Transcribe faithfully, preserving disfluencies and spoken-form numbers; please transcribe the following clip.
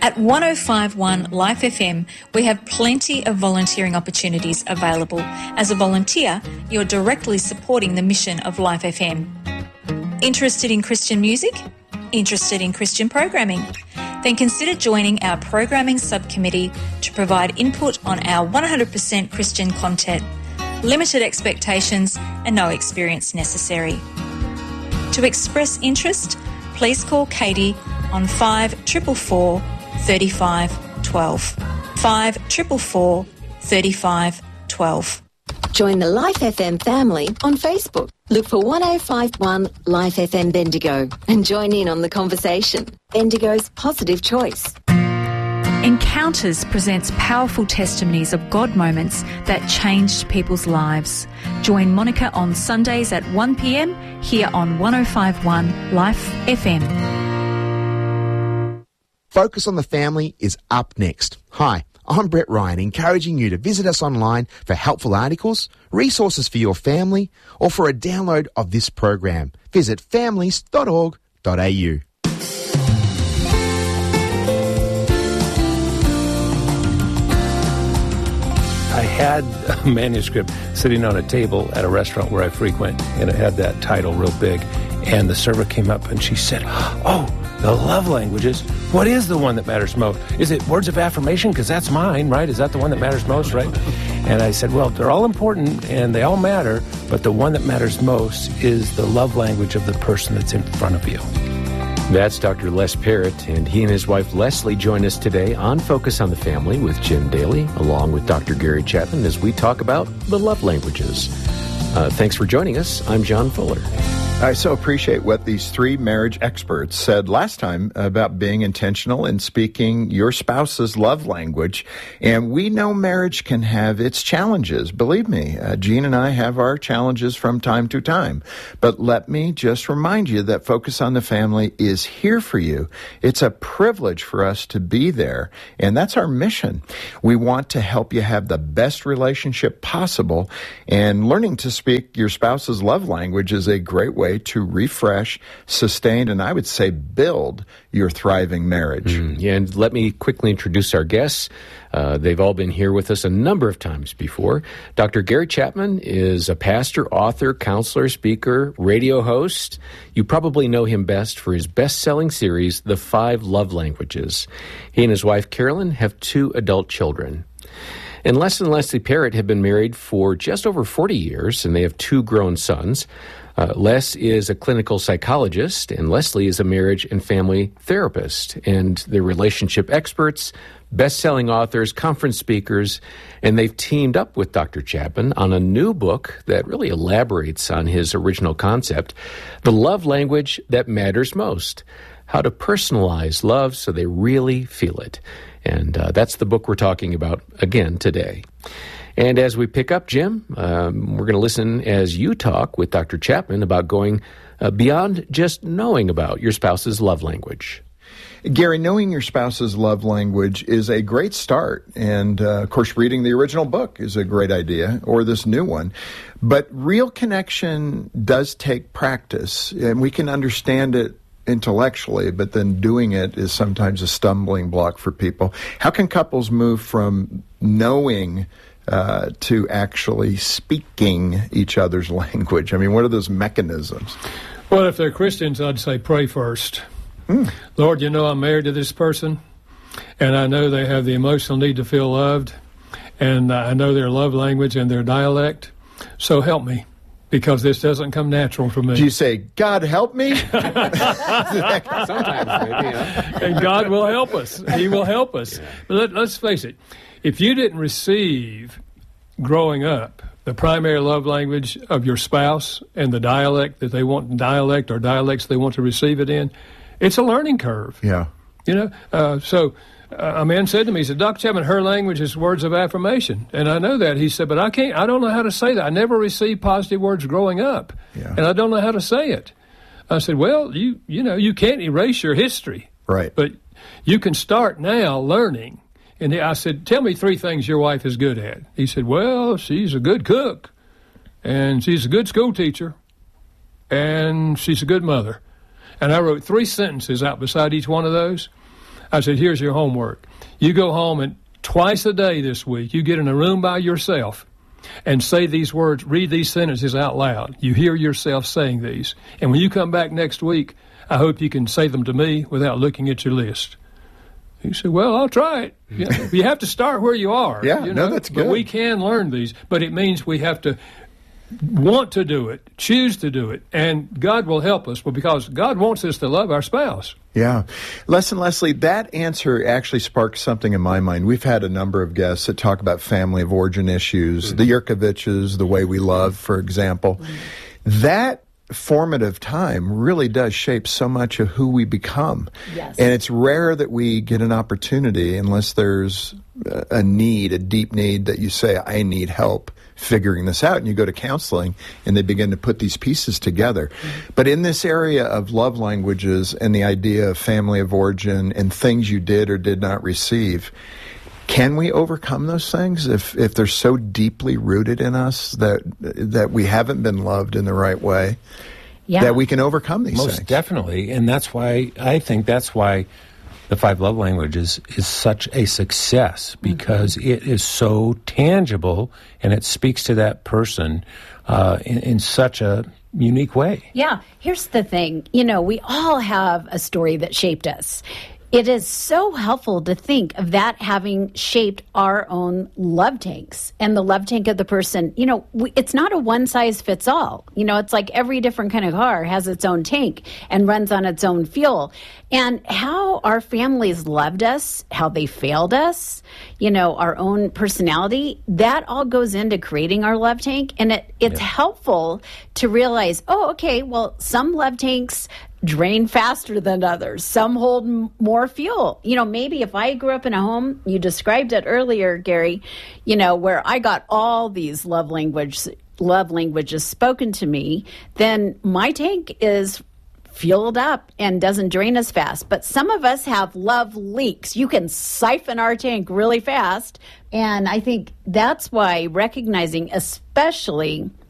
At one oh five point one Life F M, we have plenty of volunteering opportunities available. As a volunteer, you're directly supporting the mission of Life F M. Interested in Christian music? Interested in Christian programming? Then consider joining our programming subcommittee to provide input on our one hundred percent Christian content. Limited expectations and no experience necessary. To express interest, please call Katie on five four four four, three five one two. five four four four, three five one two. Join the Life F M family on Facebook. Look for one oh five point one Life F M Bendigo and join in on the conversation. Bendigo's positive choice. Encounters presents powerful testimonies of God moments that changed people's lives. Join Monica on Sundays at one p m here on one oh five point one Life F M. Focus on the Family is up next. Hi, I'm Brett Ryan, encouraging you to visit us online for helpful articles, resources for your family, or for a download of this program. Visit families dot org dot a u. I had a manuscript sitting on a table at a restaurant where I frequent, and it had that title real big. And the server came up and she said, "Oh, the love languages. What is the one that matters most? Is it words of affirmation? Because that's mine, right? Is that the one that matters most, right?" And I said, "Well, they're all important and they all matter, but the one that matters most is the love language of the person that's in front of you." That's Doctor Les Parrott, and he and his wife Leslie join us today on Focus on the Family with Jim Daly, along with Doctor Gary Chapman, as we talk about the love languages. Uh, thanks for joining us. I'm John Fuller. I so appreciate what these three marriage experts said last time about being intentional in speaking your spouse's love language. And we know marriage can have its challenges. Believe me, uh, Jean and I have our challenges from time to time. But let me just remind you that Focus on the Family is here for you. It's a privilege for us to be there, and that's our mission. We want to help you have the best relationship possible, and learning to speak your spouse's love language is a great way to refresh, sustain, and I would say build your thriving marriage. Mm, yeah, and let me quickly introduce our guests. Uh, they've all been here with us a number of times before. Doctor Gary Chapman is a pastor, author, counselor, speaker, radio host. You probably know him best for his best-selling series, The Five Love Languages. He and his wife, Carolyn, have two adult children. And Les and Leslie Parrott have been married for just over forty years, and they have two grown sons. Uh, Les is a clinical psychologist, and Leslie is a marriage and family therapist. And they're relationship experts, best-selling authors, conference speakers, and they've teamed up with Doctor Chapman on a new book that really elaborates on his original concept, The Love Language That Matters Most: How to Personalize Love So They Really Feel It. And uh, that's the book we're talking about again today. And as we pick up, Jim, um, we're going to listen as you talk with Doctor Chapman about going uh, beyond just knowing about your spouse's love language. Gary, knowing your spouse's love language is a great start. And, uh, of course, reading the original book is a great idea, or this new one. But real connection does take practice, and we can understand it intellectually, but then doing it is sometimes a stumbling block for people. How can couples move from knowing uh, to actually speaking each other's language? I mean, what are those mechanisms? Well, if they're Christians, I'd say pray first. Mm. Lord, you know I'm married to this person, and I know they have the emotional need to feel loved, and I know their love language and their dialect, so help me, because this doesn't come natural for me. Do you say, God help me? Sometimes maybe, yeah. And God will help us. He will help us. Yeah. But let, let's face it, if you didn't receive growing up the primary love language of your spouse and the dialect that they want, dialect or dialects they want to receive it in, it's a learning curve. Yeah. You know, uh, so uh, a man said to me, he said, Doctor Chapman, her language is words of affirmation. And I know that. He said, but I can't, I don't know how to say that. I never received positive words growing up. Yeah. And I don't know how to say it. I said, well, you, you know, you can't erase your history. Right. But you can start now learning. And I said, tell me three things your wife is good at. He said, well, she's a good cook, and she's a good school teacher, and she's a good mother. And I wrote three sentences out beside each one of those. I said, here's your homework. You go home and twice a day this week, you get in a room by yourself and say these words, read these sentences out loud. You hear yourself saying these. And when you come back next week, I hope you can say them to me without looking at your list. He said, well, I'll try it. You know, you have to start where you are. Yeah, you know? no, that's good. But we can learn these, but it means we have to want to do it, choose to do it, and God will help us, well, because God wants us to love our spouse. Yeah. Les and Leslie, that answer actually sparked something in my mind. We've had a number of guests that talk about family of origin issues, mm-hmm. the Yurkoviches, the way we love, for example. Mm-hmm. That formative time really does shape so much of who we become. Yes. And it's rare that we get an opportunity unless there's a need, a deep need that you say, I need help figuring this out. And you go to counseling and they begin to put these pieces together. Mm-hmm. But in this area of love languages and the idea of family of origin and things you did or did not receive, can we overcome those things if, if they're so deeply rooted in us that that we haven't been loved in the right way? Yeah. That we can overcome these Most things? definitely. And that's why, I think that's why the Five Love Languages is such a success, because mm-hmm. it is so tangible and it speaks to that person uh, in, in such a unique way. Yeah. Here's the thing. You know, we all have a story that shaped us. It is so helpful to think of that having shaped our own love tanks and the love tank of the person. You know, we, it's not a one-size-fits-all. You know, it's like every different kind of car has its own tank and runs on its own fuel. And how our families loved us, how they failed us, you know, our own personality, that all goes into creating our love tank. And it, it's yeah. helpful to realize, oh, okay, well, some love tanks drain faster than others. Some hold m- more fuel. You know, maybe if I grew up in a home, you described it earlier, Gary, you know, where I got all these love language, love languages spoken to me, then my tank is fueled up and doesn't drain as fast. But some of us have love leaks. You can siphon our tank really fast. And I think that's why recognizing, especially